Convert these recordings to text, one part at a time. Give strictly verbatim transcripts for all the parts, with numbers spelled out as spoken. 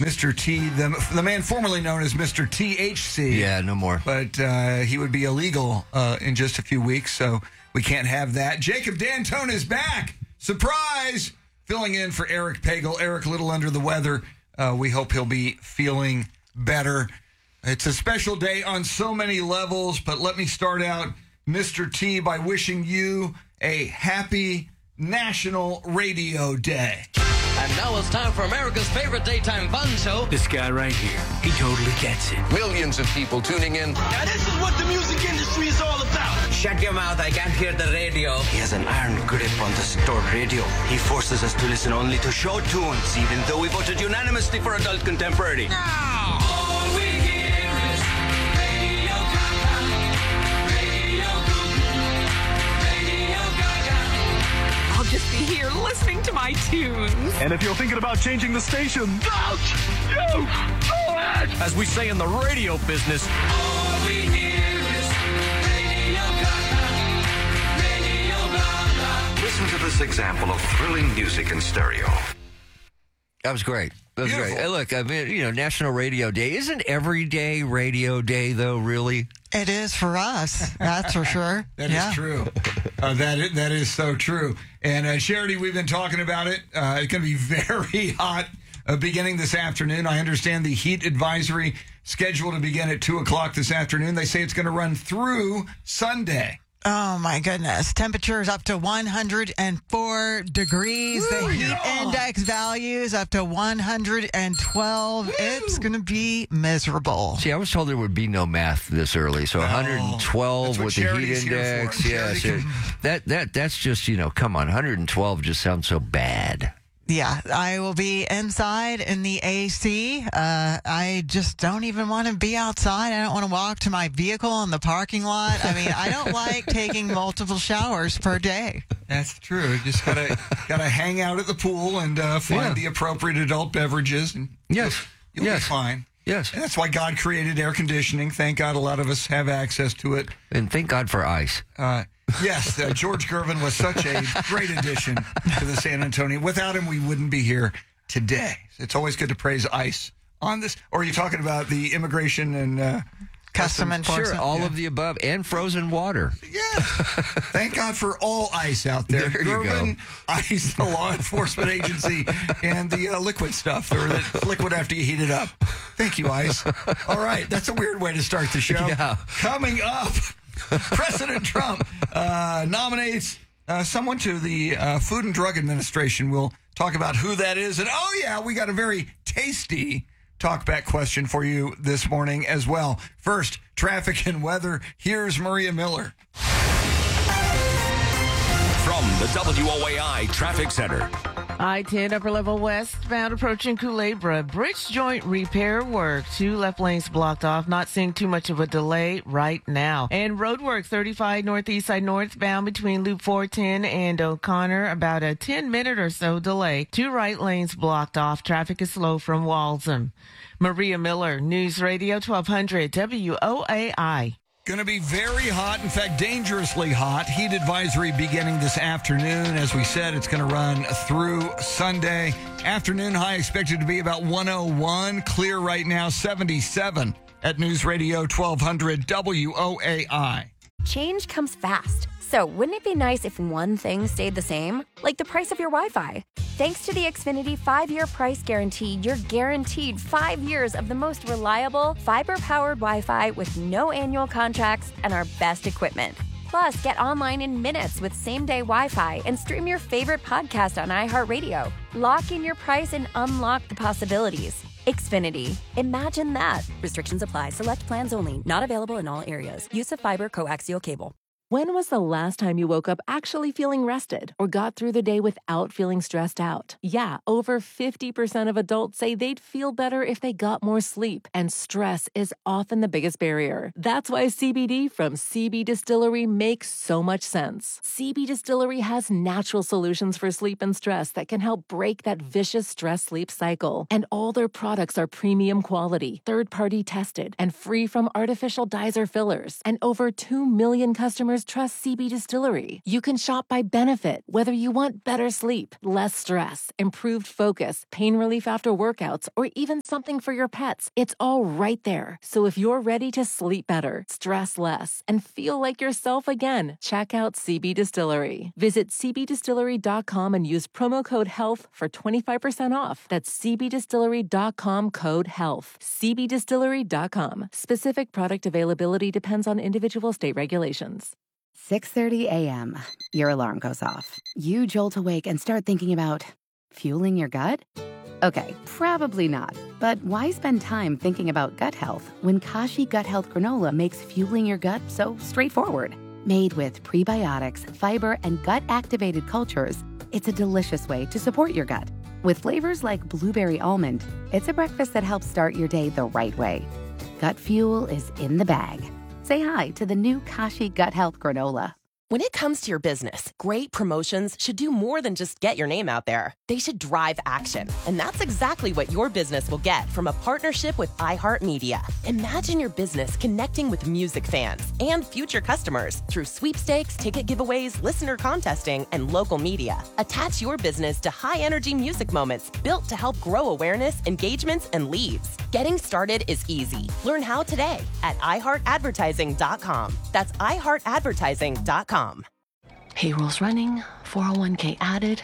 Mister T, the, the man formerly known as Mister T H C. Yeah, no more. But uh, he would be illegal uh, in just a few weeks, so we can't have that. Jacob D'Antone is back. Surprise! Filling in for Eric Pagel. Eric, a little under the weather. Uh, we hope he'll be feeling better. It's a special day on so many levels, but let me start out, Mister T, by wishing you a happy National Radio Day. And now it's time for America's favorite daytime fun show. This guy right here, he totally gets it. Millions of people tuning in. Now this is what the music industry is all about. Shut your mouth, I can't hear the radio. He has an iron grip on the stored radio. He forces us to listen only to show tunes, even though we voted unanimously for adult contemporary. Now! All we hear is Radio Gaga, Radio Goo, Radio Gaga. I'll just be here listening to my tunes. And if you're thinking about changing the station, don't you do it! As we say in the radio business, All we hear is Radio Gaga, Radio Gaga. Listen to this example of thrilling music in stereo. That was great. That was Beautiful. great. Hey, look, I mean, you know, National Radio Day. Isn't every day Radio Day, though, really? It is for us, that's for sure. That is yeah. true. Uh, that, is, that is so true. And, uh, Charity, we've been talking about it. Uh, it's going to be very hot uh, beginning this afternoon. I understand the heat advisory scheduled to begin at two o'clock this afternoon. They say it's going to run through Sunday. Oh, my goodness. Temperatures up to one hundred four degrees. Woo, the heat yeah. index values up to one hundred twelve. Woo. It's going to be miserable. See, I was told there would be no math this early, so No. one hundred twelve That's what with the heat Charity's here index. for. Yes, Charity it- can- that that that's just, you know, come on, one hundred twelve just sounds so bad. Yeah, I will be inside in the A C. Uh, I just don't even want to be outside. I don't want to walk to my vehicle in the parking lot. I mean, I don't like taking multiple showers per day. That's true. Just gotta gotta hang out at the pool and uh, find Yeah. the appropriate adult beverages, and Yes. you'll, you'll Yes. be fine. Yes. And that's why God created air conditioning. Thank God, a lot of us have access to it. And thank God for ice. Uh, yes, uh, George Gervin was such a great addition to the San Antonio. Without him, we wouldn't be here today. It's always good to praise ICE on this. Or are you talking about the immigration and uh, Custom customs? enforcement. Sure, all Yeah. of the above, and frozen water. Yeah. Thank God for all ICE out there. There you Gervin, go. ICE, the law enforcement agency, and the uh, liquid stuff, or the liquid after you heat it up. Thank you, ICE. All right, that's a weird way to start the show. Yeah. Coming up, President Trump uh, nominates uh, someone to the uh, Food and Drug Administration. We'll talk about who that is. And, oh, yeah, we got a very tasty talkback question for you this morning as well. First, traffic and weather. Here's Maria Miller. From the W O A I Traffic Center. I ten upper level westbound approaching Culebra. Bridge joint repair work. Two left lanes blocked off. Not seeing too much of a delay right now. And road work thirty-five northeast side northbound between Loop four ten and O'Connor. About a ten minute or so delay. Two right lanes blocked off. Traffic is slow from Walsham. Maria Miller, News Radio twelve hundred W O A I. Going to be very hot, in fact, dangerously hot. Heat advisory beginning this afternoon. As we said, it's going to run through Sunday. Afternoon high expected to be about one oh one. Clear right now, seventy-seven at News Radio twelve hundred W O A I. Change comes fast. So wouldn't it be nice if one thing stayed the same? Like the price of your Wi-Fi. Thanks to the Xfinity five-year price guarantee, you're guaranteed five years of the most reliable, fiber-powered Wi-Fi with no annual contracts and our best equipment. Plus, get online in minutes with same-day Wi-Fi and stream your favorite podcast on iHeartRadio. Lock in your price and unlock the possibilities. Xfinity. Imagine that. Restrictions apply. Select plans only. Not available in all areas. Use of fiber coaxial cable. When was the last time you woke up actually feeling rested or got through the day without feeling stressed out? Yeah, over fifty percent of adults say they'd feel better if they got more sleep, and stress is often the biggest barrier. That's why C B D from C B Distillery makes so much sense. C B Distillery has natural solutions for sleep and stress that can help break that vicious stress-sleep cycle. And all their products are premium quality, third-party tested, and free from artificial dyes or fillers. And over two million customers just trust C B Distillery. You can shop by benefit, whether you want better sleep, less stress, improved focus, pain relief after workouts, or even something for your pets. It's all right there. So if you're ready to sleep better, stress less, and feel like yourself again, check out C B Distillery. Visit c b distillery dot com and use promo code HEALTH for twenty-five percent off. That's c b distillery dot com code HEALTH. c b distillery dot com. Specific product availability depends on individual state regulations. six thirty a.m. Your alarm goes off. You jolt awake and start thinking about fueling your gut? Okay, probably not. But why spend time thinking about gut health when Kashi Gut Health Granola makes fueling your gut so straightforward? Made with prebiotics, fiber, and gut-activated cultures, it's a delicious way to support your gut. With flavors like blueberry almond, it's a breakfast that helps start your day the right way. Gut fuel is in the bag. Say hi to the new Kashi Gut Health Granola. When it comes to your business, great promotions should do more than just get your name out there. They should drive action. And that's exactly what your business will get from a partnership with iHeartMedia. Imagine your business connecting with music fans and future customers through sweepstakes, ticket giveaways, listener contesting, and local media. Attach your business to high-energy music moments built to help grow awareness, engagements, and leads. Getting started is easy. Learn how today at i heart advertising dot com. That's i heart advertising dot com. Payroll's running, four oh one k added.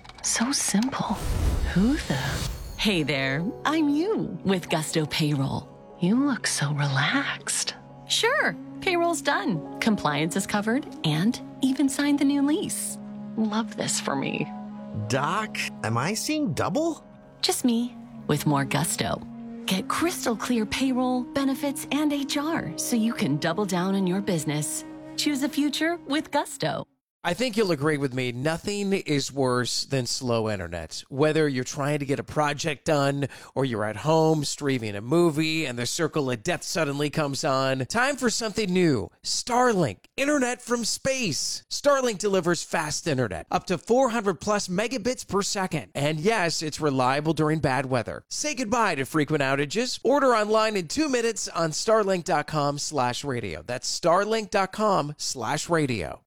So simple. Who the? Hey there, I'm you with Gusto Payroll. You look so relaxed. Sure, payroll's done. Compliance is covered and even signed the new lease. Love this for me. Doc, am I seeing double? Just me with more gusto. Get crystal clear payroll, benefits, and H R so you can double down on your business. Choose a future with Gusto. I think you'll agree with me. Nothing is worse than slow internet. Whether you're trying to get a project done or you're at home streaming a movie and the circle of death suddenly comes on, time for something new. Starlink, internet from space. Starlink delivers fast internet, up to four hundred plus megabits per second. And yes, it's reliable during bad weather. Say goodbye to frequent outages. Order online in two minutes on starlink dot com slash radio. That's starlink dot com slash radio.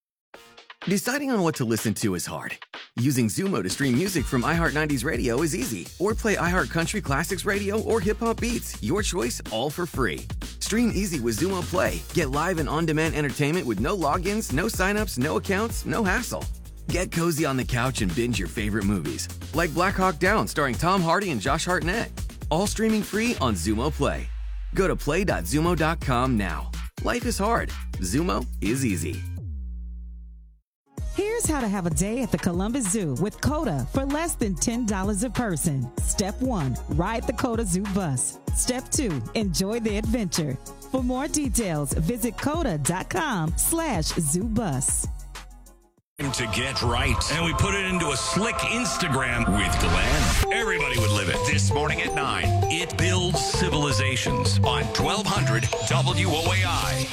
Deciding on what to listen to is hard. Using Zumo to stream music from iHeart nineties Radio is easy. Or play iHeart Country Classics Radio or Hip Hop Beats. Your choice, all for free. Stream easy with Zumo Play. Get live and on-demand entertainment with no logins, no signups, no accounts, no hassle. Get cozy on the couch and binge your favorite movies. Like Black Hawk Down starring Tom Hardy and Josh Hartnett. All streaming free on Zumo Play. Go to play dot zumo dot com now. Life is hard. Zumo is easy. Here's how to have a day at the Columbus Zoo with COTA for less than ten dollars a person. Step one, ride the COTA Zoo bus. Step two, enjoy the adventure. For more details, visit coda dot com slash zoo bus. To get right. And we put it into a slick Instagram with Glenn. Everybody would live it. This morning at nine, it builds civilizations on twelve hundred W O A I.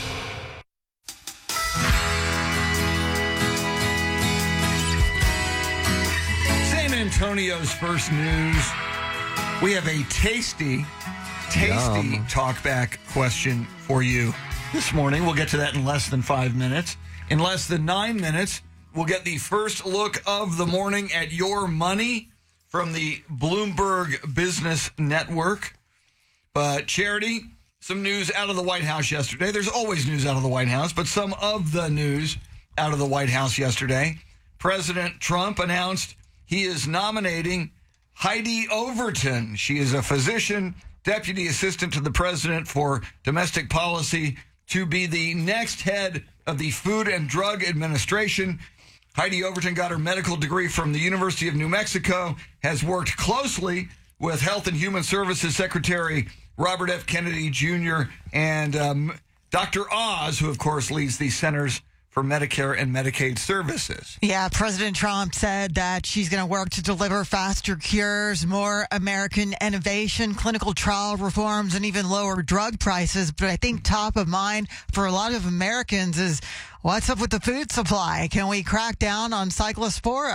San Antonio's first news. We have a tasty, tasty Yum. talkback question for you this morning. We'll get to that in less than five minutes. In less than nine minutes, we'll get the first look of the morning at your money from the Bloomberg Business Network. But Charity, some news out of the White House yesterday. There's always news out of the White House, but some of the news out of the White House yesterday. President Trump announced he is nominating Heidi Overton. She is a physician, deputy assistant to the president for domestic policy, to be the next head of the Food and Drug Administration. Heidi Overton got her medical degree from the University of New Mexico, has worked closely with Health and Human Services Secretary Robert F. Kennedy Junior and um, Doctor Oz, who, of course, leads the Centers for Medicare and Medicaid Services. Yeah, President Trump said that she's going to work to deliver faster cures, more American innovation, clinical trial reforms, and even lower drug prices. But I think top of mind for a lot of Americans is what's up with the food supply? Can we crack down on Cyclospora?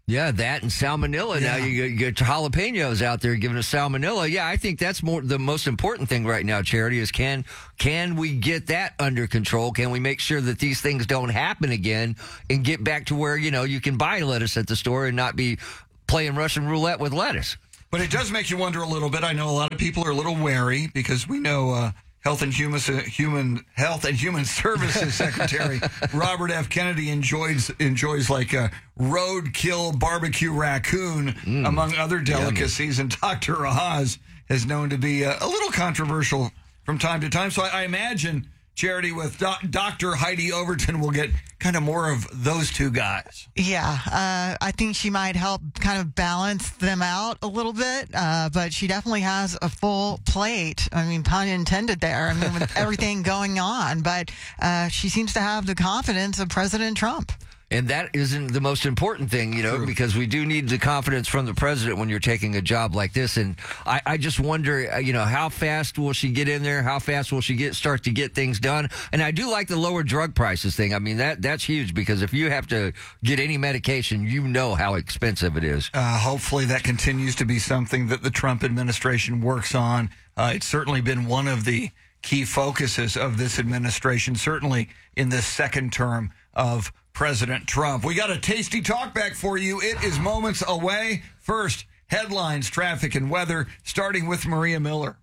Yeah, that and salmonella. Yeah. Now you get, you get jalapenos out there giving us salmonella. Yeah, I think that's more the most important thing right now, Charity, is can can we get that under control? Can we make sure that these things don't happen again and get back to where, you know, you can buy lettuce at the store and not be playing Russian roulette with lettuce? But it does make you wonder a little bit. I know a lot of people are a little wary because we know uh, Health and Human, Human Health and Human Services Secretary Robert F. Kennedy enjoys enjoys like a roadkill barbecue raccoon mm. among other delicacies, yummy. And Doctor Oz is known to be a, a little controversial from time to time. So I, I imagine Charity with Do- Doctor Heidi Overton will get kind of more of those two guys. Yeah, uh, I think she might help kind of balance them out a little bit, uh, but she definitely has a full plate. I mean, pun intended there. I mean, with everything going on, but uh, she seems to have the confidence of President Trump. And that isn't the most important thing, you know, True. Because we do need the confidence from the president when you're taking a job like this. And I, I just wonder, you know, how fast will she get in there? How fast will she get start to get things done? And I do like the lower drug prices thing. I mean, that that's huge because if you have to get any medication, you know how expensive it is. Uh, hopefully that continues to be something that the Trump administration works on. Uh, it's certainly been one of the key focuses of this administration, certainly in this second term of President Trump. We got a tasty talk back for you. It is moments away. First, headlines, traffic, and weather, starting with Maria Miller.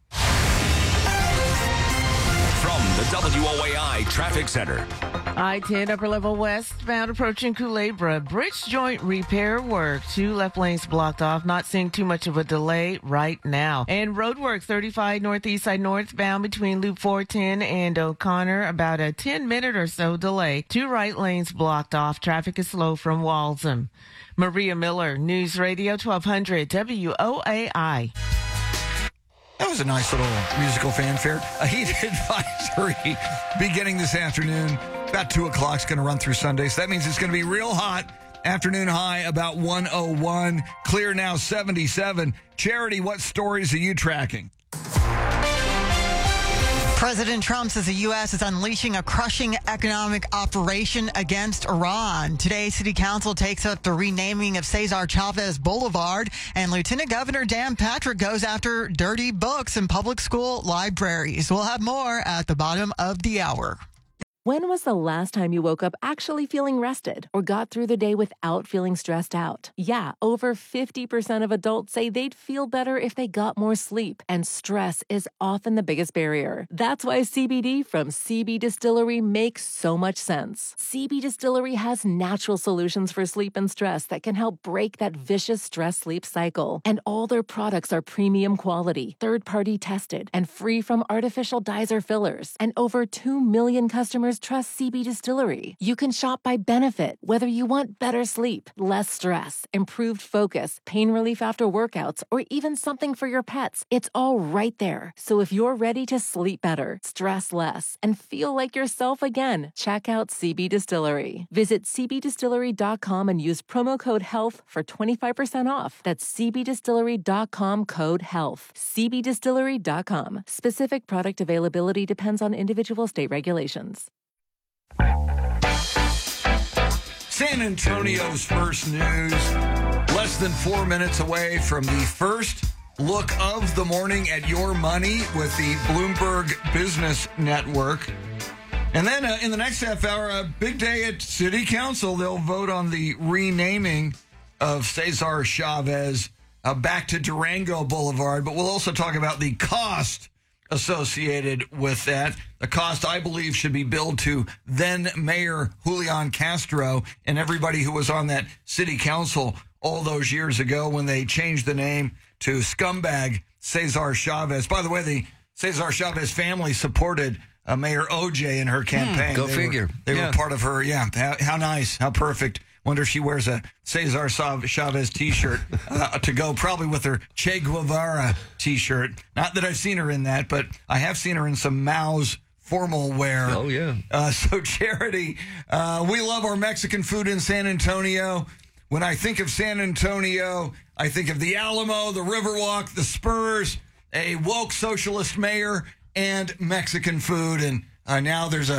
From the W O A I Traffic Center. I ten upper level westbound approaching Culebra. Bridge joint repair work. Two left lanes blocked off. Not seeing too much of a delay right now. And road work thirty-five northeast side northbound between Loop four ten and O'Connor. About a ten minute or so delay. Two right lanes blocked off. Traffic is slow from Walsham. Maria Miller, News Radio twelve hundred W O A I. That was a nice little musical fanfare. A heat advisory beginning this afternoon. About two o'clock. It's going to run through Sunday. So that means it's going to be real hot. Afternoon high about one oh one. Clear now seventy-seven. Charity, what stories are you tracking? President Trump says the U S is unleashing a crushing economic operation against Iran. Today, City Council takes up the renaming of Cesar Chavez Boulevard, and Lieutenant Governor Dan Patrick goes after dirty books in public school libraries. We'll have more at the bottom of the hour. When was the last time you woke up actually feeling rested or got through the day without feeling stressed out? Yeah, over fifty percent of adults say they'd feel better if they got more sleep, and stress is often the biggest barrier. That's why C B D from C B Distillery makes so much sense. C B Distillery has natural solutions for sleep and stress that can help break that vicious stress-sleep cycle. And all their products are premium quality, third-party tested, and free from artificial dyes or fillers. And over two million customers trust C B Distillery. You can shop by benefit, whether you want better sleep, less stress, improved focus, pain relief after workouts, or even something for your pets. It's all right there. So if you're ready to sleep better, stress less, and feel like yourself again, check out C B Distillery. Visit c b distillery dot com and use promo code HEALTH for twenty-five percent off. That's c b distillery dot com code HEALTH. c b distillery dot com. Specific product availability depends on individual state regulations. San Antonio's first news, less than four minutes away from the first look of the morning at your money with the Bloomberg Business Network. And then uh, in the next half hour, a big day at City Council. They'll vote on the renaming of Cesar Chavez uh, back to Durango Boulevard. But we'll also talk about the cost associated with that. The cost, I believe, should be billed to then Mayor Julian Castro and everybody who was on that city council all those years ago when they changed the name to scumbag Cesar Chavez. By the way, the Cesar Chavez family supported uh, Mayor O J in her campaign. Hmm, go they figure. Were, they yeah. were part of her. Yeah. How, how nice. How perfect. Wonder if she wears a Cesar Chavez T-shirt uh, to go, probably with her Che Guevara T-shirt. Not that I've seen her in that, but I have seen her in some Mao's formal wear. Oh, yeah. Uh, so, Charity, uh, we love our Mexican food in San Antonio. When I think of San Antonio, I think of the Alamo, the Riverwalk, the Spurs, a woke socialist mayor, and Mexican food. And uh, now there's a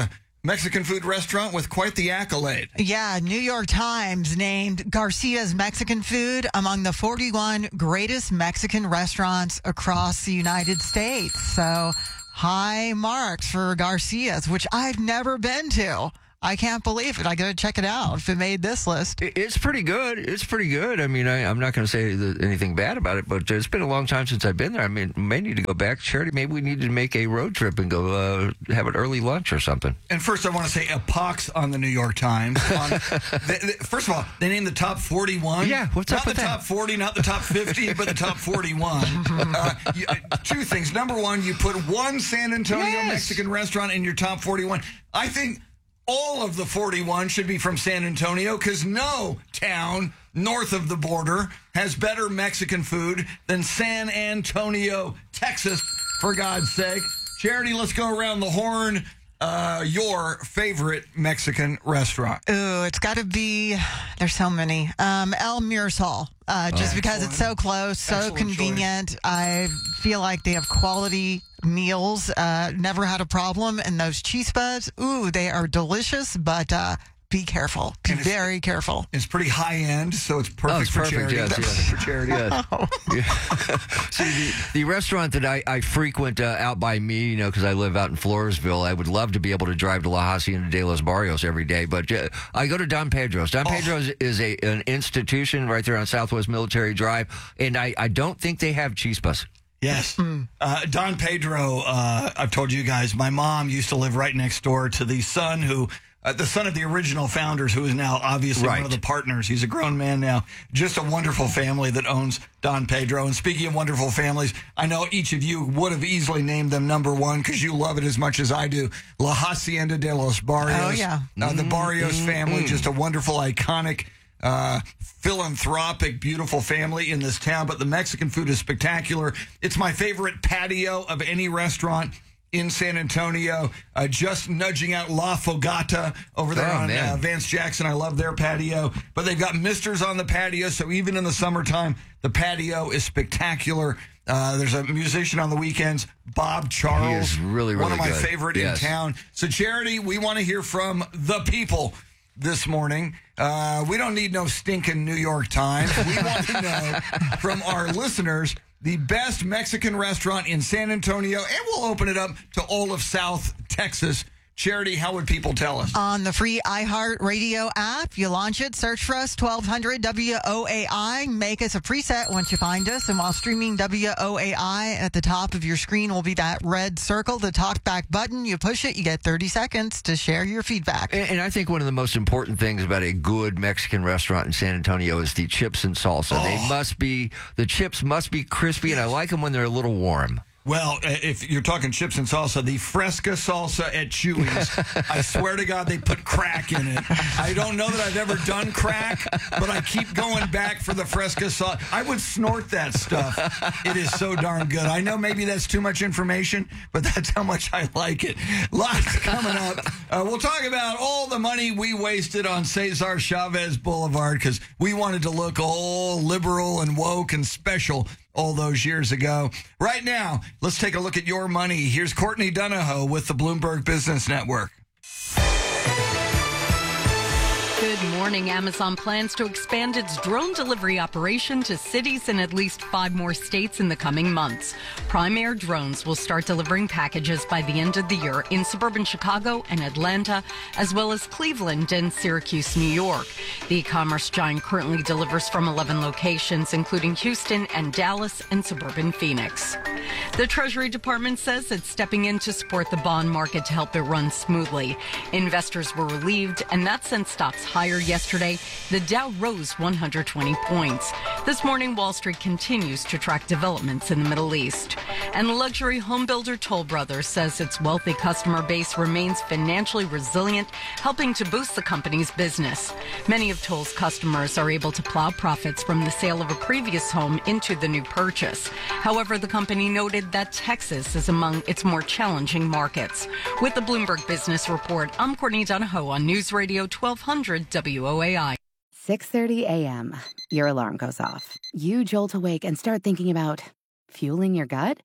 Mexican food restaurant with quite the accolade. Yeah, New York Times named Garcia's Mexican Food among the forty-one greatest Mexican restaurants across the United States. So high marks for Garcia's, which I've never been to. I can't believe it. I got to check it out if it made this list. It's pretty good. It's pretty good. I mean, I, I'm not going to say that anything bad about it, but it's been a long time since I've been there. I mean, may need to go back. Charity, maybe we need to make a road trip and go uh, have an early lunch or something. And first, I want to say a pox on the New York Times. On, the, the, first of all, they named the top forty-one. Yeah, what's not up with the that? top forty, not the top fifty, but the top forty-one. Uh, you, uh, two things. Number one, you put one San Antonio Yes. Mexican restaurant in your top forty-one. I think all of the forty-one should be from San Antonio because no town north of the border has better Mexican food than San Antonio, Texas, for God's sake. Charity, let's go around the horn. Uh, your favorite Mexican restaurant? Ooh, it's got to be, there's so many. Um, El Mirsal, uh, just Oh. because it's so close, so Excellent convenient. I feel like they have quality meals. Uh, never had a problem. And those chispas, ooh, they are delicious, but uh, be careful. Be very careful. It's pretty high end, so it's perfect Oh, it's for perfect, charity. yes, Perfect yes. for charity. Yeah. See, the, the restaurant that I, I frequent uh, out by me, you know, because I live out in Floresville, I would love to be able to drive to La Hacienda de los Barrios every day, but uh, I go to Don Pedro's. Don Oh. Pedro's is a an institution right there on Southwest Military Drive, and I, I don't think they have chispas. Yes. Uh, Don Pedro, uh, I've told you guys, my mom used to live right next door to the son who, uh, the son of the original founders, who is now obviously Right. one of the partners. He's a grown man now. Just a wonderful family that owns Don Pedro. And speaking of wonderful families, I know each of you would have easily named them number one because you love it as much as I do. La Hacienda de los Barrios. Oh, yeah. Uh, the Barrios Mm, family, mm. just a wonderful, iconic, uh, philanthropic, beautiful family in this town. But the Mexican food is spectacular. It's my favorite patio of any restaurant in San Antonio, uh, just nudging out La Fogata over there Oh, on man. uh, Vance Jackson. I love their patio. But they've got misters on the patio, so even in the summertime, the patio is spectacular. Uh, there's a musician on the weekends, Bob Charles. He is really, one of really my good. favorite Yes. in town. So, Charity, we want to hear from the people this morning. Uh, we don't need no stinking New York Times. We want to know from our listeners the best Mexican restaurant in San Antonio, and we'll open it up to all of South Texas. Charity, how would people tell us? On the free iHeart Radio app, you launch it, search for us, twelve hundred W O A I, make us a preset once you find us, and while streaming W O A I, at the top of your screen will be that red circle, the talkback button. You push it, you get thirty seconds to share your feedback. And, and I think one of the most important things about a good Mexican restaurant in San Antonio is the chips and salsa. Oh. They must be, the chips must be crispy, and I like them when they're a little warm. Well, uh, if you're talking chips and salsa, the Fresca salsa at Chewy's, I swear to God, they put crack in it. I don't know that I've ever done crack, but I keep going back for the Fresca sauce. I would snort that stuff. It is so darn good. I know maybe that's too much information, but that's how much I like it. Lots coming up. Uh, we'll talk about all the money we wasted on Cesar Chavez Boulevard because we wanted to look all liberal and woke and special all those years ago. Right now, let's take a look at your money. Here's Courtney Donahoe with the Bloomberg Business Network. Good morning. Amazon plans to expand its drone delivery operation to cities in at least five more states in the coming months. Prime Air drones will start delivering packages by the end of the year in suburban Chicago and Atlanta, as well as Cleveland and Syracuse, New York. The e-commerce giant currently delivers from eleven locations, including Houston and Dallas and suburban Phoenix. The Treasury Department says it's stepping in to support the bond market to help it run smoothly. Investors were relieved, and that sent stocks higher yesterday. The Dow rose one hundred twenty points. This morning, Wall Street continues to track developments in the Middle East. And luxury home builder Toll Brothers says its wealthy customer base remains financially resilient, helping to boost the company's business. Many of Toll's customers are able to plow profits from the sale of a previous home into the new purchase. However, the company noted that Texas is among its more challenging markets. With the Bloomberg Business Report, I'm Courtney Donahoe on News Radio twelve hundred W O A I. six thirty a.m. Your alarm goes off. You jolt awake and start thinking about fueling your gut?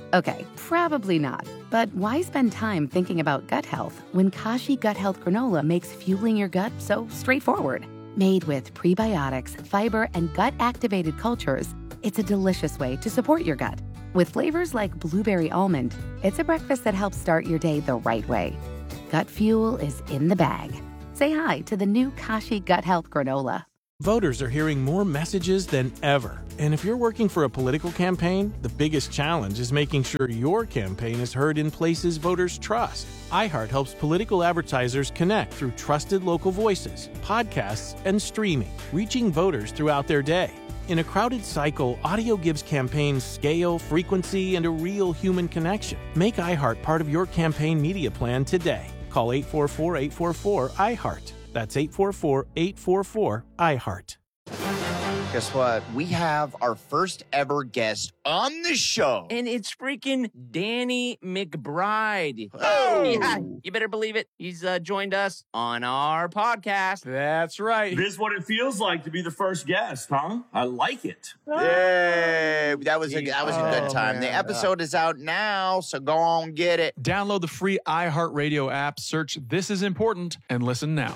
Okay, probably not. But why spend time thinking about gut health when Kashi Gut Health Granola makes fueling your gut so straightforward? Made with prebiotics, fiber, and gut-activated cultures, it's a delicious way to support your gut. With flavors like blueberry almond, it's a breakfast that helps start your day the right way. Gut fuel is in the bag. Say hi to the new Kashi Gut Health Granola. Voters are hearing more messages than ever. And if you're working for a political campaign, the biggest challenge is making sure your campaign is heard in places voters trust. iHeart helps political advertisers connect through trusted local voices, podcasts, and streaming, reaching voters throughout their day. In a crowded cycle, audio gives campaigns scale, frequency, and a real human connection. Make iHeart part of your campaign media plan today. Call eight four four, eight four four, I heart. That's eight four four, eight four four, I heart. Guess what? We have our first ever guest on the show. And it's freaking Danny McBride. Oh. Yeah, you better believe it. He's uh, joined us on our podcast. That's right. This is what it feels like to be the first guest, huh? I like it. Yay! That was a that was a good Oh, time. man. The episode is out now, so go on get it. Download the free iHeartRadio app, search This Is Important, and listen now.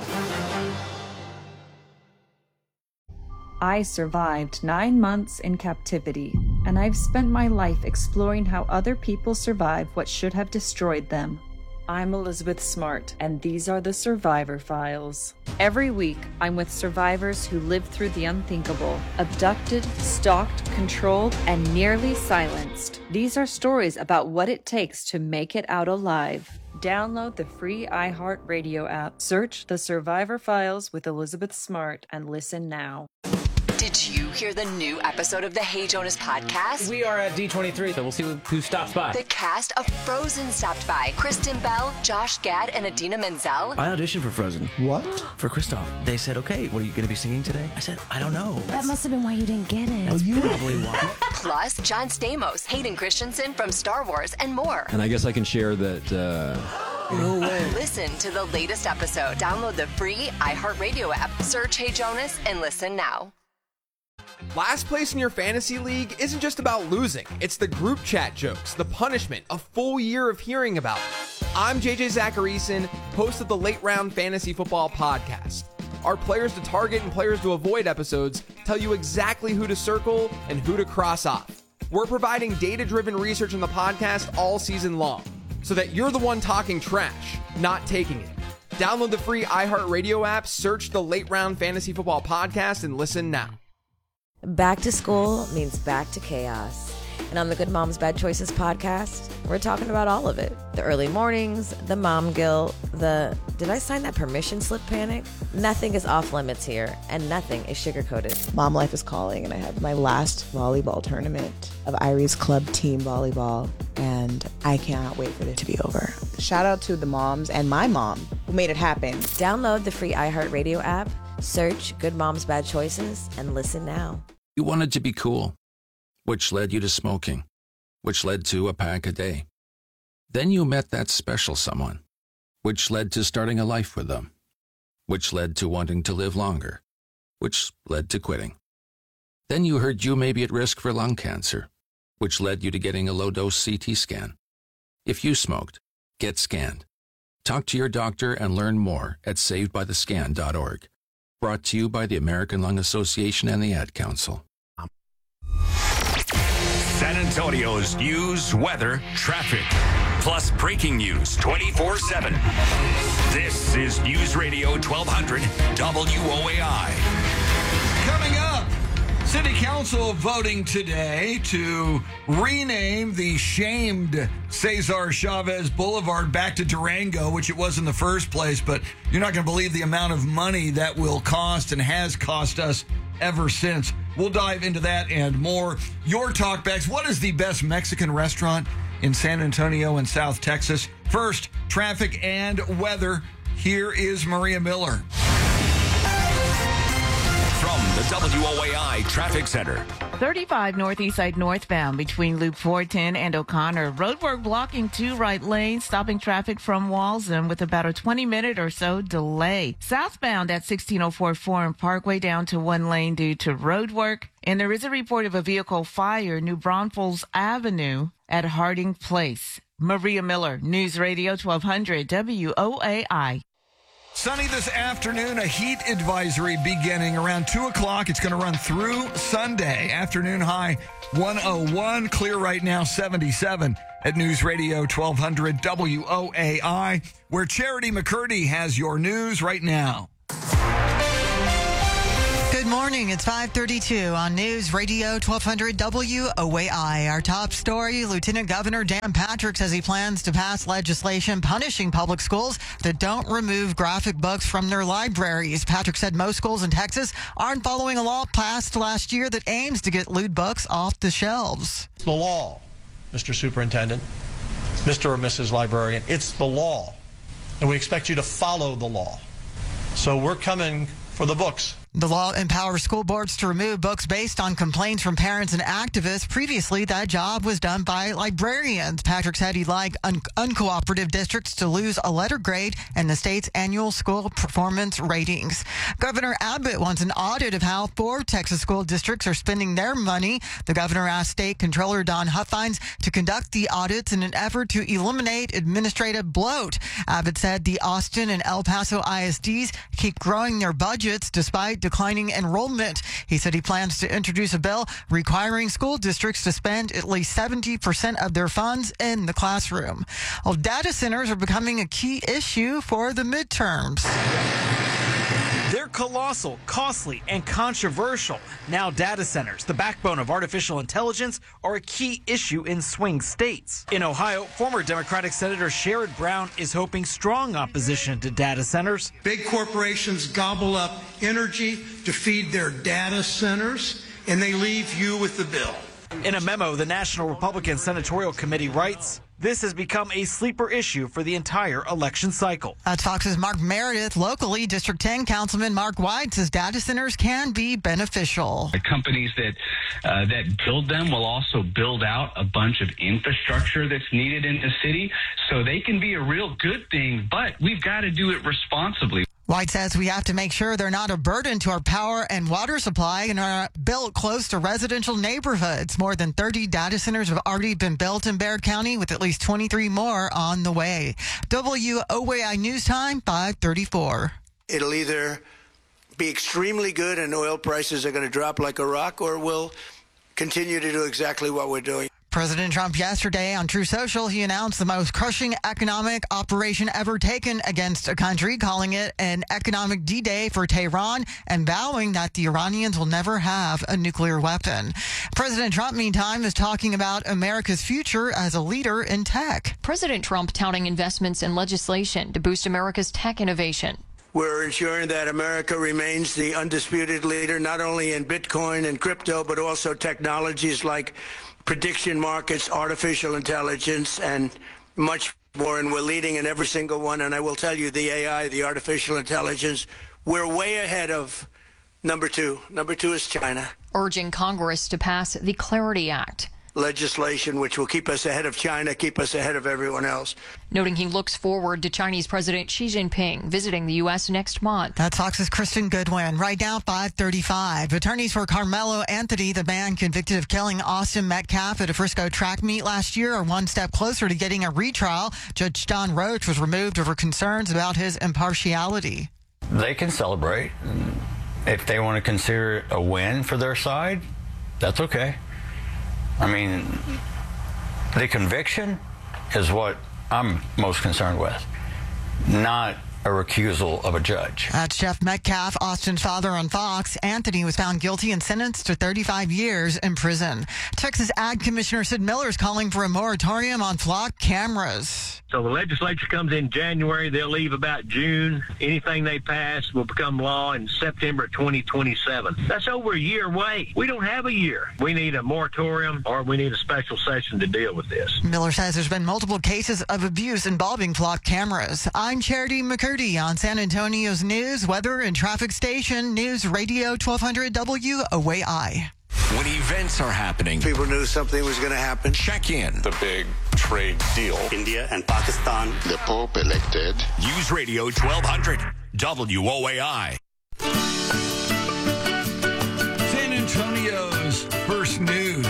I survived nine months in captivity, and I've spent my life exploring how other people survive what should have destroyed them. I'm Elizabeth Smart, and these are the Survivor Files. Every week, I'm with survivors who lived through the unthinkable, abducted, stalked, controlled, and nearly silenced. These are stories about what it takes to make it out alive. Download the free iHeartRadio app, search The Survivor Files with Elizabeth Smart, and listen now. Did you hear the new episode of the Hey Jonas podcast? We are at D twenty-three, so we'll see who stops by. The cast of Frozen stopped by. Kristen Bell, Josh Gad, and Adina Menzel. I auditioned for Frozen. What? For Kristoff. They said, okay, what are you going to be singing today? I said, I don't know. That must have been why you didn't get it. That's you probably why. Plus, John Stamos, Hayden Christensen from Star Wars, and more. And I guess I can share that... Uh... No way. Listen to the latest episode. Download the free iHeartRadio app. Search Hey Jonas and listen now. Last place in your fantasy league isn't just about losing. It's the group chat jokes, the punishment, a full year of hearing about it. I'm J J Zacharyson, host of the Late Round Fantasy Football Podcast. Our players to target and players to avoid episodes tell you exactly who to circle and who to cross off. We're providing data-driven research on the podcast all season long, so that you're the one talking trash, not taking it. Download the free iHeartRadio app, search the Late Round Fantasy Football Podcast, and listen now. Back to school means back to chaos. And on the Good Moms Bad Choices podcast, we're talking about all of it. The early mornings, the mom guilt, the did I sign that permission slip panic? Nothing is off limits here, and nothing is sugar-coated. Mom life is calling, and I had my last volleyball tournament of Irie's club team volleyball, and I cannot wait for it to be over. Shout out to the moms and my mom who made it happen. Download the free iHeartRadio app, search Good Moms Bad Choices, and listen now. You wanted to be cool, which led you to smoking, which led to a pack a day. Then you met that special someone, which led to starting a life with them, which led to wanting to live longer, which led to quitting. Then you heard you may be at risk for lung cancer, which led you to getting a low-dose C T scan. If you smoked, get scanned. Talk to your doctor and learn more at saved by the scan dot org. Brought to you by the American Lung Association and the Ad Council. San Antonio's news, weather, traffic, plus breaking news twenty-four seven. This is News Radio twelve hundred W O A I. Coming up, City Council voting today to rename the shamed Cesar Chavez Boulevard back to Durango, which it was in the first place, but you're not going to believe the amount of money that will cost and has cost us ever since. We'll dive into that and more. Your talkbacks. What is the best Mexican restaurant in San Antonio and South Texas? First, traffic and weather. Here is Maria Miller. From the W O A I Traffic Center, thirty-five Northeast Side northbound between Loop four ten and O'Connor. Roadwork blocking two right lanes, stopping traffic from Walzem with about a twenty minute or so delay. Southbound at sixteen oh four Forum Parkway down to one lane due to roadwork. And there is a report of a vehicle fire, New Braunfels Avenue at Harding Place. Maria Miller, News Radio twelve hundred W O A I. Sunny this afternoon, a heat advisory beginning around two o'clock. It's going to run through Sunday. Afternoon high one oh one, clear right now seventy-seven at News Radio twelve hundred W O A I, where Charity McCurdy has your news right now. Good morning. It's five thirty-two on News Radio twelve hundred W O A I. Our top story, Lieutenant Governor Dan Patrick says he plans to pass legislation punishing public schools that don't remove graphic books from their libraries. Patrick said most schools in Texas aren't following a law passed last year that aims to get lewd books off the shelves. It's the law, Mister Superintendent, Mister or Missus Librarian. It's the law, and we expect you to follow the law. So we're coming for the books. The law empowers school boards to remove books based on complaints from parents and activists. Previously, that job was done by librarians. Patrick said he'd like un- uncooperative districts to lose a letter grade in the state's annual school performance ratings. Governor Abbott wants an audit of how four Texas school districts are spending their money. The governor asked State Controller Don Huffines to conduct the audits in an effort to eliminate administrative bloat. Abbott said the Austin and El Paso I S Ds keep growing their budgets despite declining enrollment. He said he plans to introduce a bill requiring school districts to spend at least seventy percent of their funds in the classroom. Well, data centers are becoming a key issue for the midterms. They're colossal, costly, and controversial. Now data centers, the backbone of artificial intelligence, are a key issue in swing states. In Ohio, former Democratic Senator Sherrod Brown is hoping strong opposition to data centers. Big corporations gobble up energy to feed their data centers, and they leave you with the bill. In a memo, the National Republican Senatorial Committee writes, this has become a sleeper issue for the entire election cycle. That's Fox's Mark Meredith. Locally, District ten Councilman Mark White says data centers can be beneficial. The companies that uh, that build them will also build out a bunch of infrastructure that's needed in the city, so they can be a real good thing, but we've got to do it responsibly. White says we have to make sure they're not a burden to our power and water supply and are built close to residential neighborhoods. More than thirty data centers have already been built in Baird County, with at least twenty-three more on the way. W O A I News Time, five thirty-four. It'll either be extremely good and oil prices are going to drop like a rock, or we'll continue to do exactly what we're doing. President Trump yesterday on True Social, he announced the most crushing economic operation ever taken against a country, calling it an economic D-Day for Tehran and vowing that the Iranians will never have a nuclear weapon. President Trump, meantime, is talking about America's future as a leader in tech. President Trump touting investments in legislation to boost America's tech innovation. We're ensuring that America remains the undisputed leader, not only in Bitcoin and crypto, but also technologies like prediction markets, artificial intelligence, and much more. And we're leading in every single one. And I will tell you, the A I, the artificial intelligence, we're way ahead of number two. Number two is China. Urging Congress to pass the Clarity Act. Legislation which will keep us ahead of China, keep us ahead of everyone else. Noting he looks forward to Chinese President Xi Jinping visiting the U S next month. That's Fox's Kristen Goodwin. Right now, five thirty-five. Attorneys for Carmelo Anthony, the man convicted of killing Austin Metcalf at a Frisco track meet last year, are one step closer to getting a retrial. Judge John Roach was removed over concerns about his impartiality. They can celebrate. If they want to consider it a win for their side, that's okay. I mean, the conviction is what I'm most concerned with, not a recusal of a judge. That's Jeff Metcalf, Austin's father on Fox. Anthony was found guilty and sentenced to thirty-five years in prison. Texas Ag Commissioner Sid Miller is calling for a moratorium on flock cameras. So the legislature comes in January, they'll leave about June. Anything they pass will become law in September twenty twenty-seven. That's over a year away. We don't have a year. We need a moratorium or we need a special session to deal with this. Miller says there's been multiple cases of abuse involving flock cameras. I'm Charity McCurdy on San Antonio's news, weather, and traffic station, News Radio twelve hundred W O A I. When events are happening, People knew something was going to happen. check in. The big trade deal. India and Pakistan. The Pope elected. News Radio twelve hundred W O A I. San Antonio's first news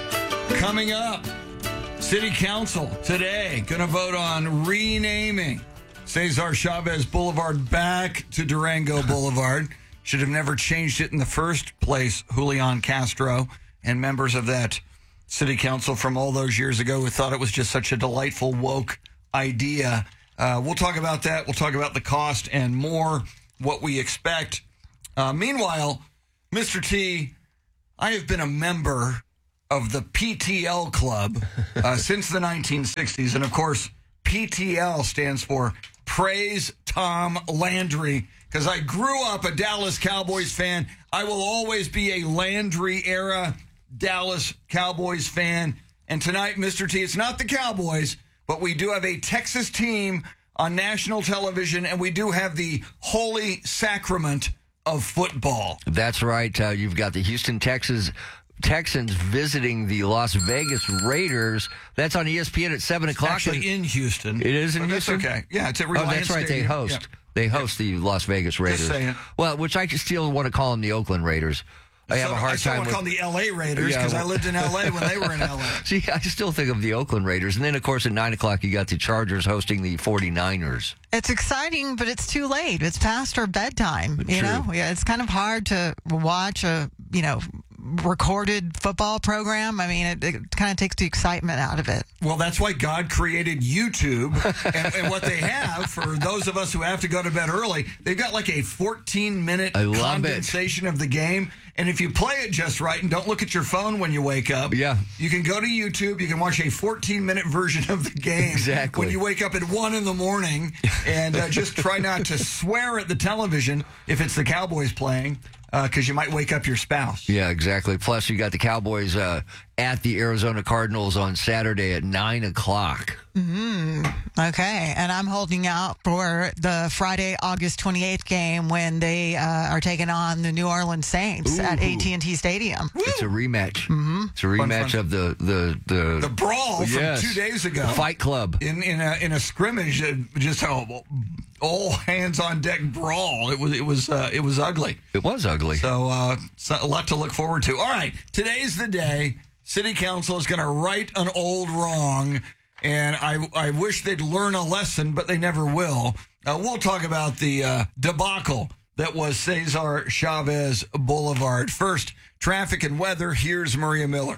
coming up. City Council today going to vote on renaming Cesar Chavez Boulevard back to Durango Boulevard. Should have never changed it in the first place, Julian Castro and members of that city council from all those years ago who thought it was just such a delightful, woke idea. Uh, we'll talk about that. We'll talk about the cost and more, what we expect. Uh, meanwhile, Mister T, I have been a member of the P T L Club uh, since the nineteen sixties. And, of course, P T L stands for Praise Tom Landry, because I grew up a Dallas Cowboys fan. I will always be a Landry-era Dallas Cowboys fan. And tonight, Mister T, it's not the Cowboys, but we do have a Texas team on national television, and we do have the holy sacrament of football. That's right. Uh, you've got the Houston, Texas Texans visiting the Las Vegas Raiders. That's on E S P N at seven o'clock. Actually in Houston. It is in but Houston? That's okay. Yeah, it's at Oh, Reliance that's right. Stadium. They host. Yeah. They host the Las Vegas Raiders. Just saying. Well, which I still want to call them the Oakland Raiders. I have So- a hard I still time want with to call them the L A Raiders Yeah, because I well- lived in L A when they were in L A. See, I still think of the Oakland Raiders. And then, of course, at nine o'clock, you got the Chargers hosting the forty-niners. It's exciting, but it's too late. It's past our bedtime. You True. know, yeah, it's kind of hard to watch a you know recorded football program. I mean, it, it kind of takes the excitement out of it. Well, that's why God created YouTube. and, and what they have, for those of us who have to go to bed early, they've got like a fourteen-minute I love it. condensation of the game. And if you play it just right and don't look at your phone when you wake up, yeah. you can go to YouTube. You can watch a fourteen-minute version of the game Exactly. when you wake up at one in the morning. And uh, just try not to swear at the television if it's the Cowboys playing, because uh, you might wake up your spouse. Yeah, exactly. Plus, you got the Cowboys uh, at the Arizona Cardinals on Saturday at nine o'clock. Mm, okay, and I'm holding out for the Friday, August twenty-eighth game when they uh, are taking on the New Orleans Saints at Ooh. A T and T Stadium. It's a rematch. Mm-hmm. It's a rematch fun. of the the the, The brawl Yes. from two days ago. The Fight Club. In in a in a scrimmage, uh, just a all hands on deck brawl. It was it was uh, it was ugly. It was ugly. So, uh, so a lot to look forward to. All right, today's the day. City Council is going to right an old wrong, and I I wish they'd learn a lesson, but they never will. Uh, we'll talk about the uh, debacle that was Cesar Chavez Boulevard. First, traffic and weather. Here's Maria Miller.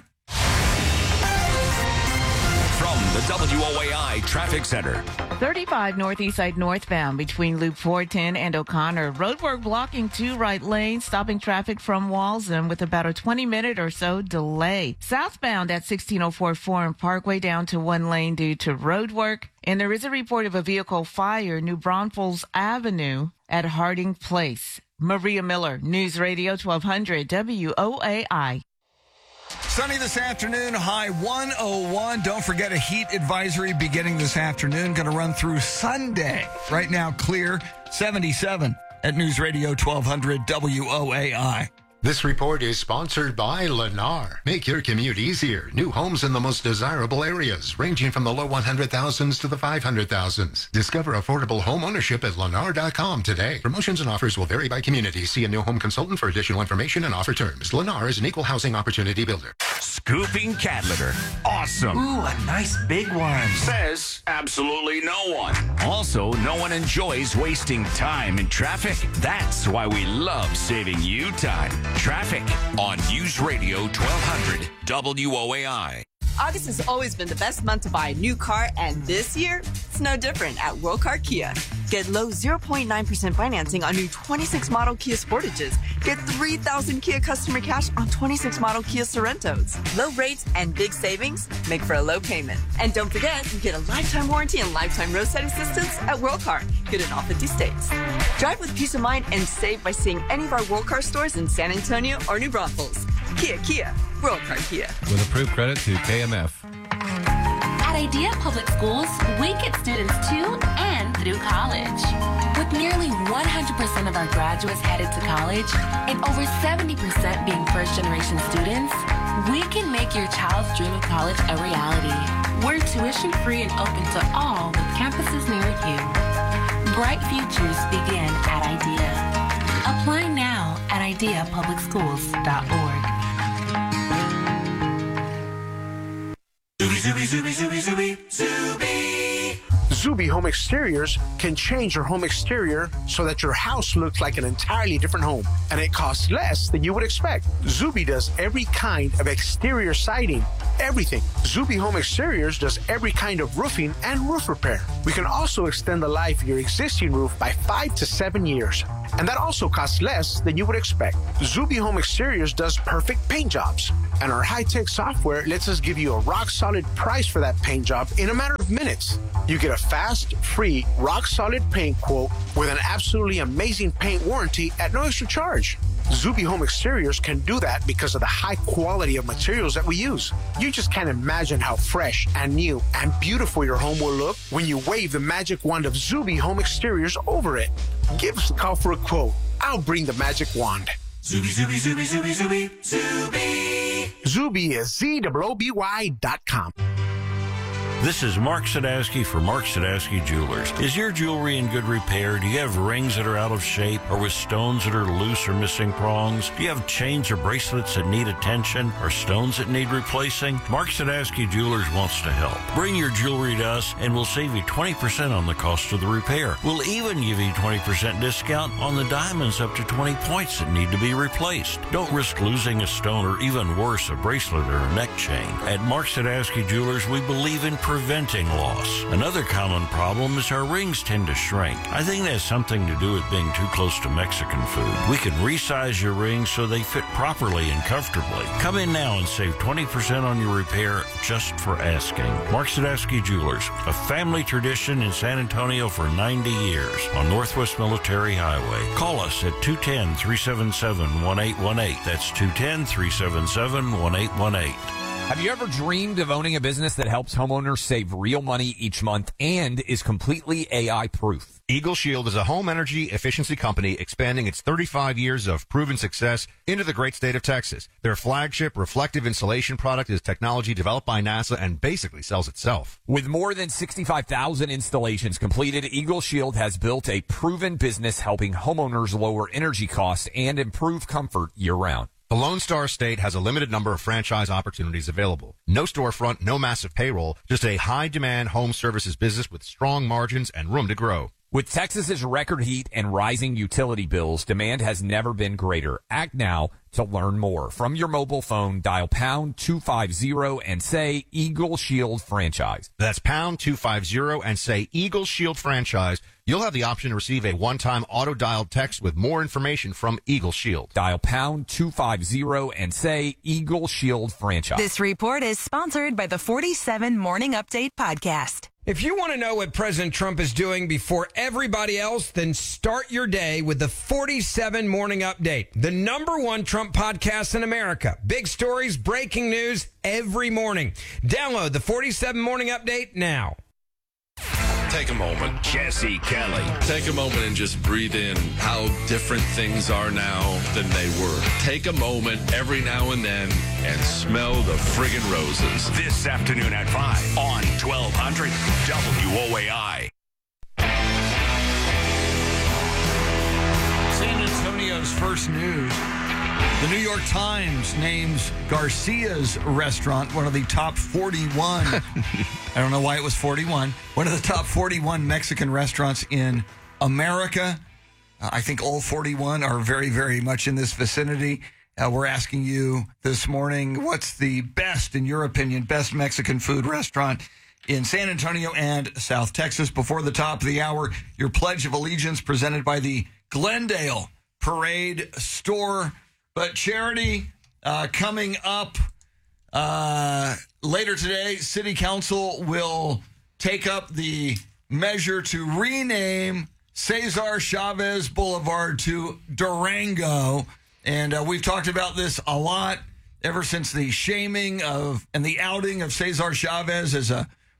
From the W O A I Traffic Center. thirty-five Northeast Side northbound between Loop four ten and O'Connor. Roadwork blocking two right lanes, stopping traffic from Walzem with about a twenty minute or so delay. Southbound at sixteen oh four Forum Parkway down to one lane due to roadwork. And there is a report of a vehicle fire New Braunfels Avenue at Harding Place. Maria Miller, News Radio twelve hundred W O A I. Sunny this afternoon, high one oh one. Don't forget a heat advisory beginning this afternoon. Going to run through Sunday. Right now, clear, seventy-seven at News Radio twelve hundred W O A I. This report is sponsored by Lennar. Make your commute easier. New homes in the most desirable areas, ranging from the low one hundred thousands to the five hundred thousands. Discover affordable home ownership at lennar dot com today. Promotions and offers will vary by community. See a new home consultant for additional information and offer terms. Lennar is an equal housing opportunity builder. Scooping cat litter. Awesome. Ooh, a nice big one. Says absolutely no one. Also, no one enjoys wasting time in traffic. That's why we love saving you time. Traffic on News Radio twelve hundred W O A I. August has always been the best month to buy a new car, and this year, it's no different at World Car Kia. Get low zero point nine percent financing on new twenty-six model Kia Sportages. Get three thousand Kia customer cash on twenty-six model Kia Sorrentos. Low rates and big savings make for a low payment. And don't forget, you get a lifetime warranty and lifetime roadside assistance at World Car. Good in all fifty states. Drive with peace of mind and save by seeing any of our World Car stores in San Antonio or New Braunfels. Kia, Kia, World Car Kia. With approved credit to K M F. At a Idea Public Schools, we get students to and through college. With nearly one hundred percent of our graduates headed to college and over seventy percent being first-generation students, we can make your child's dream of college a reality. We're tuition-free and open to all with campuses near you. Bright futures begin at IDEA. Apply now at idea public schools dot org. Zuby, Zuby, Zuby, Zuby, Zuby. Zuby Home Exteriors can change your home exterior so that your house looks like an entirely different home, and it costs less than you would expect. Zuby does every kind of exterior siding, everything. Zuby Home Exteriors does every kind of roofing and roof repair. We can also extend the life of your existing roof by five to seven years, and that also costs less than you would expect. Zuby Home Exteriors does perfect paint jobs, and our high-tech software lets us give you a rock-solid price for that paint job in a matter of minutes. You get a fast, free, rock-solid paint quote with an absolutely amazing paint warranty at no extra charge. Zuby Home Exteriors can do that because of the high quality of materials that we use. You just can't imagine how fresh and new and beautiful your home will look when you wave the magic wand of Zuby Home Exteriors over it. Give us a call for a quote. I'll bring the magic wand. Zuby, Zuby, Zuby, Zuby, Zuby, Zuby. Zuby is Z O O B Y dot com. This is Mark Sadowski for Mark Sadowski Jewelers. Is your jewelry in good repair? Do you have rings that are out of shape or with stones that are loose or missing prongs? Do you have chains or bracelets that need attention or stones that need replacing? Mark Sadowski Jewelers wants to help. Bring your jewelry to us and we'll save you twenty percent on the cost of the repair. We'll even give you twenty percent discount on the diamonds up to twenty points that need to be replaced. Don't risk losing a stone or even worse, a bracelet or a neck chain. At Mark Sadowski Jewelers, we believe in preventing loss. Another common problem is our rings tend to shrink. I think that has something to do with being too close to Mexican food. We can resize your rings so they fit properly and comfortably. Come in now and save twenty percent on your repair just for asking. Mark Sadowski Jewelers, a family tradition in San Antonio for ninety years on Northwest Military Highway. Call us at two one zero, three seven seven, one eight one eight. That's two one zero, three seven seven, one eight one eight. Have you ever dreamed of owning a business that helps homeowners save real money each month and is completely A I-proof? Eagle Shield is a home energy efficiency company expanding its thirty-five years of proven success into the great state of Texas. Their flagship reflective insulation product is technology developed by NASA and basically sells itself. With more than sixty-five thousand installations completed, Eagle Shield has built a proven business helping homeowners lower energy costs and improve comfort year-round. The Lone Star State has a limited number of franchise opportunities available. No storefront, no massive payroll, just a high-demand home services business with strong margins and room to grow. With Texas's record heat and rising utility bills, demand has never been greater. Act now to learn more. From your mobile phone, dial pound two fifty and say Eagle Shield Franchise. That's pound two fifty and say Eagle Shield Franchise. You'll have the option to receive a one-time auto-dialed text with more information from Eagle Shield. Dial pound two fifty and say Eagle Shield Franchise. This report is sponsored by the forty-seven Morning Update podcast. If you want to know what President Trump is doing before everybody else, then start your day with the forty-seven Morning Update, the number one Trump podcast in America. Big stories, breaking news every morning. Download the forty-seven Morning Update now. Take a moment. Jesse Kelly. Take a moment and just breathe in how different things are now than they were. Take a moment every now and then and smell the friggin' roses. This afternoon at five on twelve hundred W O A I. San Antonio's first news. The New York Times names Garcia's restaurant one of the top forty-one. I don't know why it was forty-one. One of the top forty-one Mexican restaurants in America. Uh, I think all forty-one are very, very much in this vicinity. Uh, we're asking you this morning, what's the best, in your opinion, best Mexican food restaurant in San Antonio and South Texas? Before the top of the hour, your Pledge of Allegiance presented by the Glendale Parade Store. But Charity, uh, coming up uh, later today, City Council will take up the measure to rename Cesar Chavez Boulevard to Durango. And uh, we've talked about this a lot ever since the shaming of and the outing of Cesar Chavez as a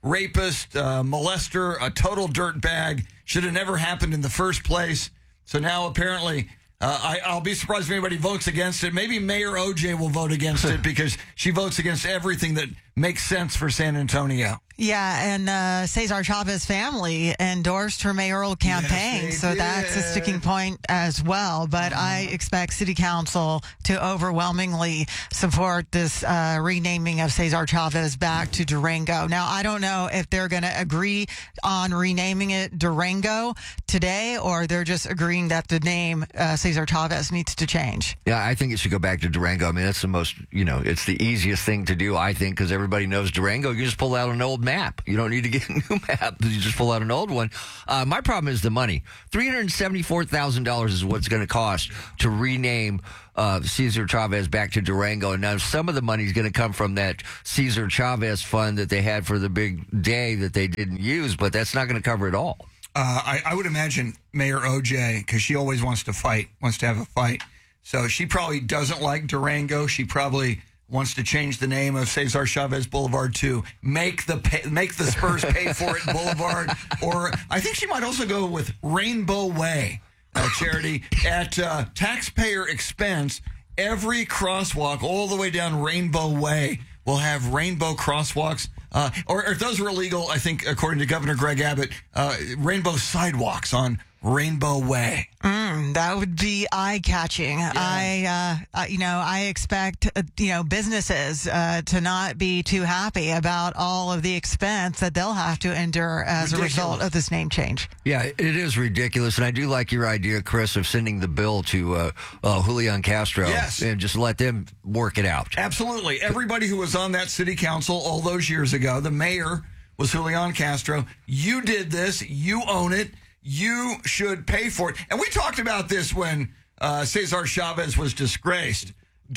rapist, uh, molester, a total dirtbag. Should have never happened in the first place. So now apparently, uh, I, I'll be surprised if anybody votes against it. Maybe Mayor O J will vote against it because she votes against everything that makes sense for San Antonio. Yeah, and uh, Cesar Chavez family endorsed her mayoral campaign, Yes, so did. that's a sticking point as well. But uh-huh. I expect City Council to overwhelmingly support this uh, renaming of Cesar Chavez back to Durango. Now, I don't know if they're going to agree on renaming it Durango today, or they're just agreeing that the name uh, Cesar Chavez needs to change. Yeah, I think it should go back to Durango. I mean, that's the most, you know, it's the easiest thing to do, I think, because everybody knows Durango. You just pull out an old map. You don't need to get a new map. You just pull out an old one. Uh, my problem is the money. three hundred seventy-four thousand dollars is what it's going to cost to rename uh, Cesar Chavez back to Durango. And now some of the money is going to come from that Cesar Chavez fund that they had for the big day that they didn't use, but that's not going to cover it all. Uh, I, I would imagine Mayor O J, because she always wants to fight, wants to have a fight. So she probably doesn't like Durango. She probably wants to change the name of Cesar Chavez Boulevard to make the pay, make the Spurs pay for it Boulevard, or I think she might also go with Rainbow Way, uh, Charity, at uh, taxpayer expense. Every crosswalk all the way down Rainbow Way will have rainbow crosswalks, uh, or if those are illegal, I think according to Governor Greg Abbott, uh, rainbow sidewalks on Rainbow Way. Mm, that would be eye-catching. Yeah. I, uh, uh, you know, I expect, uh, you know, businesses uh, to not be too happy about all of the expense that they'll have to endure as ridiculous. a result of this name change. Yeah, it is ridiculous, and I do like your idea, Chris, of sending the bill to uh, uh, Julian Castro yes. and just let them work it out. Absolutely. Everybody who was on that city council all those years ago, the mayor was Julian Castro. You did this. You own it. You should pay for it. And we talked about this when uh, Cesar Chavez was disgraced.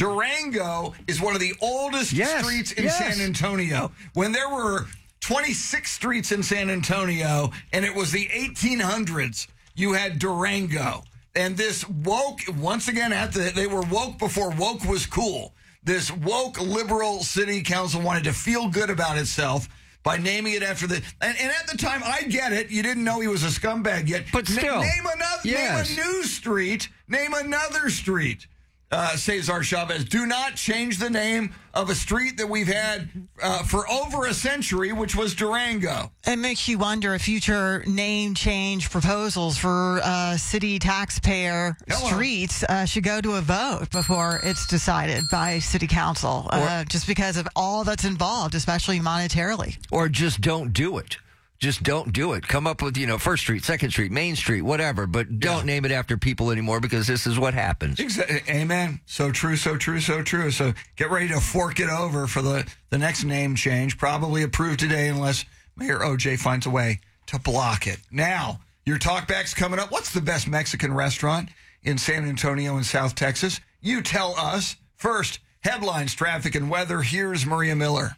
Durango is one of the oldest yes, streets in yes. San Antonio. When there were twenty-six streets in San Antonio, and it was the eighteen hundreds, you had Durango. And this woke, once again, at the, they were woke before woke was cool. This woke liberal city council wanted to feel good about itself by naming it after the... And, and at the time, I get it. You didn't know he was a scumbag yet. But still. N- name, another, yes. name a new street. Name another street. Uh, Cesar Chavez. Do not change the name of a street that we've had uh, for over a century, which was Durango. It makes you wonder if future name change proposals for uh, city taxpayer Hello. streets uh, should go to a vote before it's decided by city council, uh, just because of all that's involved, especially monetarily. Or just don't do it. Just don't do it. Come up with, you know, First Street, Second Street, Main Street, whatever, but don't yeah. name it after people anymore because this is what happens. Exactly. Amen. So true, so true, so true. So get ready to fork it over for the, the next name change. Probably approved today unless Mayor O J finds a way to block it. Now, your talkback's coming up. What's the best Mexican restaurant in San Antonio and South Texas? You tell us. First, headlines, traffic, and weather. Here's Maria Miller.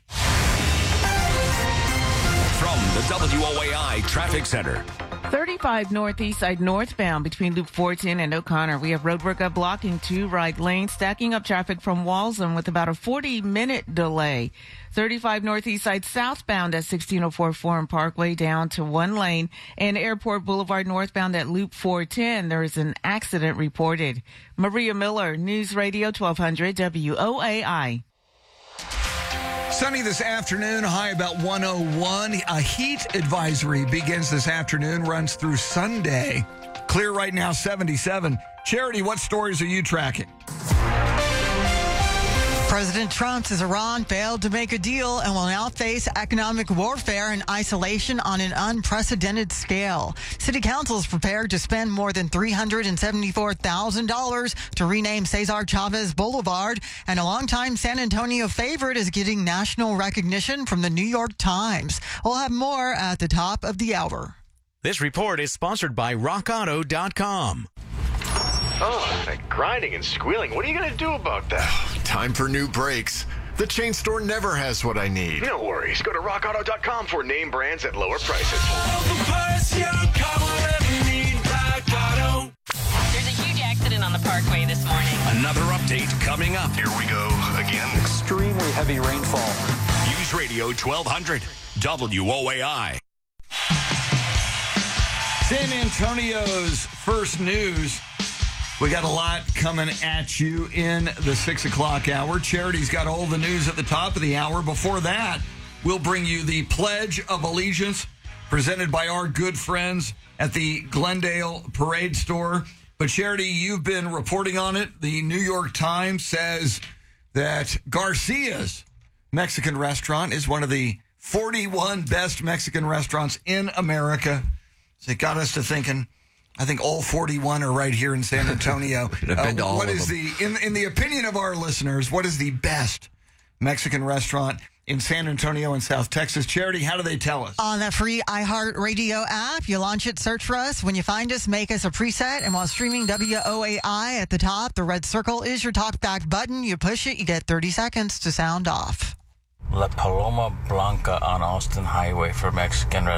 From the W O A I Traffic Center. thirty-five Northeast Side northbound between Loop four ten and O'Connor. We have roadwork up blocking two right lanes, stacking up traffic from Walzem with about a forty minute delay. thirty-five Northeast Side southbound at sixteen oh four Forum Parkway down to one lane, and Airport Boulevard northbound at Loop four ten. There is an accident reported. Maria Miller, News Radio twelve hundred W O A I. Sunny this afternoon, high about one oh one. A heat advisory begins this afternoon, runs through Sunday. Clear right now, seventy-seven. Charity, what stories are you tracking? President Trump says Iran failed to make a deal and will now face economic warfare and isolation on an unprecedented scale. City Council is prepared to spend more than three hundred seventy-four thousand dollars to rename Cesar Chavez Boulevard, and a longtime San Antonio favorite is getting national recognition from the New York Times. We'll have more at the top of the hour. This report is sponsored by rock auto dot com. Oh, that grinding and squealing. What are you going to do about that? Time for new brakes. The chain store never has what I need. No worries. Go to rock auto dot com for name brands at lower prices. There's a huge accident on the Parkway this morning. Another update coming up. Here we go again. Extremely heavy rainfall. News Radio twelve hundred. W O A I. San Antonio's first news. We got a lot coming at you in the six o'clock hour. Charity's got all the news at the top of the hour. Before that, we'll bring you the Pledge of Allegiance presented by our good friends at the Glendale Parade Store. But Charity, you've been reporting on it. The New York Times says that Garcia's Mexican restaurant is one of the forty-one best Mexican restaurants in America. So it got us to thinking, I think all forty-one are right here in San Antonio. Uh, what is the, in, in the opinion of our listeners, what is the best Mexican restaurant in San Antonio and South Texas? Charity, how do they tell us? On the free iHeartRadio app, you launch it, search for us. When you find us, make us a preset. And while streaming W O A I at the top, the red circle is your talkback button. You push it, you get thirty seconds to sound off. La Paloma Blanca on Austin Highway for Mexican restaurant.